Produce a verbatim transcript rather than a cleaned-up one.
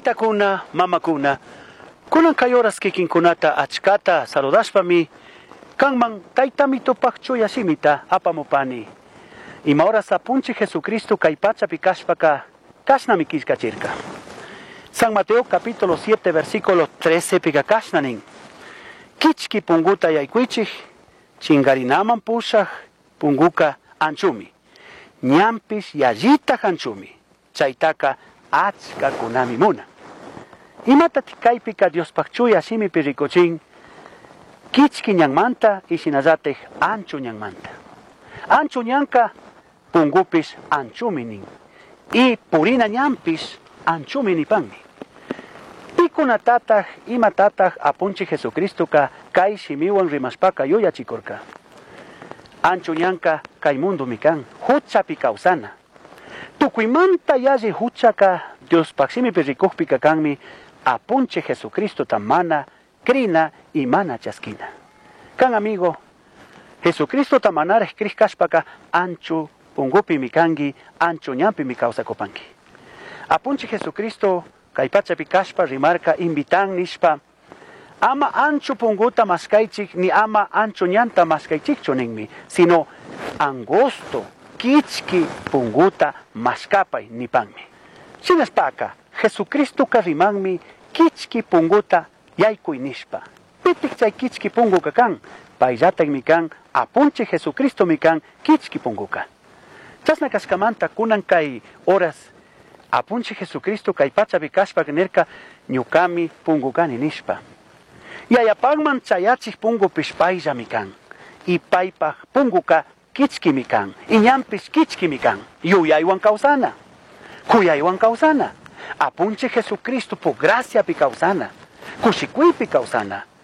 Taytakuna, mamakuna, kunan kayoras kikinkunata achkata saludashpami, kanman taytami tupakchuya simita apamupani. Imaoras apunchi Jesucristo kay pachapi kashpaka, kashnami kishkachirka. San Mateo capítulo siete versículo trece pika kashnanin. Kichki punguta yaykuichik, chingarinaman pushak, punguka anchumi. Ñampis yallita anchumi. Chaytaka achka kunami muna. Imata tikaypika Dios pakchuya simi pirikochin, kichki ñanmanta y sinazatej ancho ñanmanta. Ancho ñanka pungupis anchumi nin. Y purina ñampis anchumi nipanmi. Pikunatataj imatataj apunchi Jesucristo ka kay simiwan rimashpaka yuyachikurka. Ancho ñanka kay mundo mikan, huchapi kausana. Tukuymanta yaji huchaka Dios paksimi pirikujpika kanmi apunche Jesucristo tamana, krina y mana chaskina. Kan amigo, Jesucristo tamanareh kris kashpaka ancho pungupi mikangi, ancho ñampi mi causa kopanki. Apunche Jesucristo kaypachapi kashpa rimarka invitan nishpa, ama ancho punguta maskaichik ni ama ancho ñanta maskaichikcho ninmi, sino angosto, kichki punguta maskapay nipanmi. Sinaspaka, Jesucristo karimanmi kichki punguta yaykuy nishpa. Pitik chay kichki punguka kan, payllatak mi kan, apunche Jesucristo mi kan kichki punguka. Chasna kaskamanta kunan kay horas, apunche Jesucristo kay pachapi kashpak nirka ñukami pungukani nishpa. Yayapagman chayachik pungu pishpaylla mi kan, y paypaj punguka kichki mi kan, y ñampis kichki mi kan, yuyaywan kausana, kuyaywan kausana. Apunche Jesucristo por gracia pi causana, kushikuipi causana.